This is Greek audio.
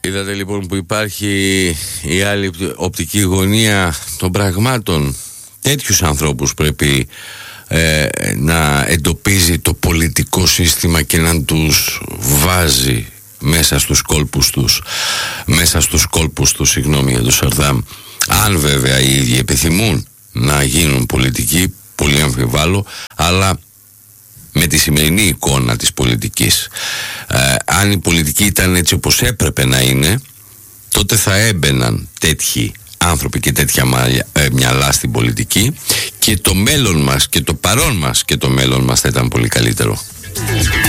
Είδατε λοιπόν που υπάρχει η άλλη οπτική γωνία των πραγμάτων. Τέτοιους ανθρώπους πρέπει να εντοπίζει το πολιτικό σύστημα και να τους βάζει μέσα στους κόλπους τους, συγγνώμη για το Σαρδάμ. Αν βέβαια οι ίδιοι επιθυμούν να γίνουν πολιτικοί, πολύ αμφιβάλλω, αλλά με τη σημερινή εικόνα της πολιτικής, αν η πολιτική ήταν έτσι όπως έπρεπε να είναι, τότε θα έμπαιναν τέτοιοι άνθρωποι και τέτοια μυαλά στην πολιτική και το μέλλον μας και το παρόν μας και το μέλλον μας θα ήταν πολύ καλύτερο.